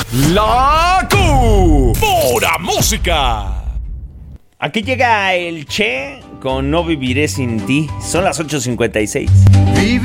La pura música. Aquí llega el Che con No Viviré Sin Ti. Son las 8:56.